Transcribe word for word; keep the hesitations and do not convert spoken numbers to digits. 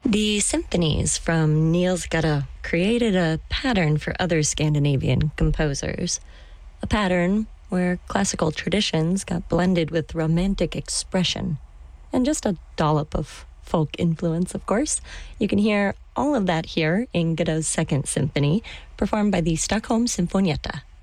The symphonies from Niels Gade created a pattern for other Scandinavian composers. A pattern where classical traditions got blended with romantic expression. And just a dollop of folk influence, of course. You can hear all of that here in Gade's Second Symphony, performed by the Stockholm Sinfonietta.